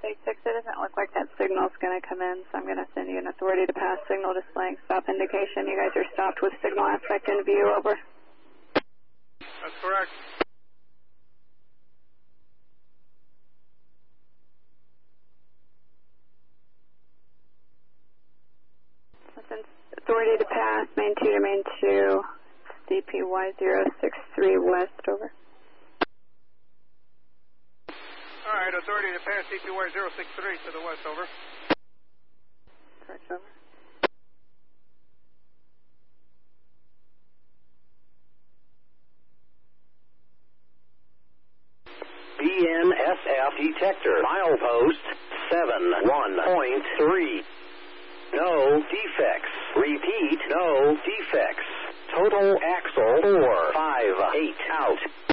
066, it doesn't look like that signal's going to come in, so I'm going to send you an authority to pass signal displaying stop indication. You guys are stopped with signal aspect in view, over. That's correct. Listen, authority to pass, main 2 to main 2, DPY063 west, over. All right, authority to pass DPY063 to the west, over. Correct, over. BNSF detector, milepost 71.3. No defects. Repeat, no defects. Total axle 458 out.